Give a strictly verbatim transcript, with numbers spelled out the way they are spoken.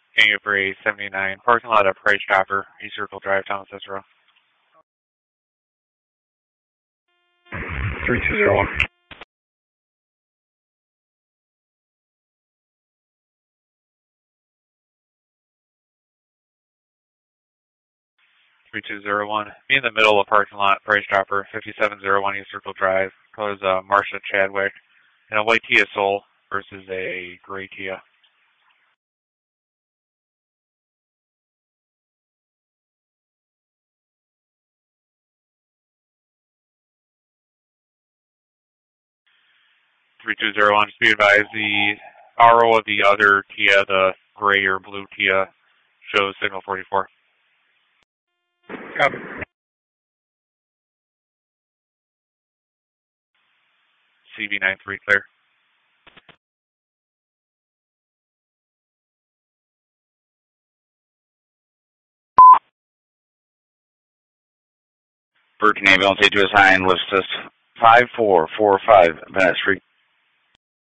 King of Ray seventy-nine, parking lot at Price Chopper, East Circle Drive, Thomas Cicero. three two zero one. three two zero one. Me in the middle of the parking lot, Price Chopper, fifty-seven oh one East Circle Drive. Colors uh, Marsha Chadwick, and a white Kia Soul versus a gray Kia. three two zero one, just be advised, the R O of the other Kia, the gray or blue Kia, shows signal forty-four. Copy. C V ninety-three clear. Virgin Ambulance, A two S nine, lift assist five four four five, Bennett Street.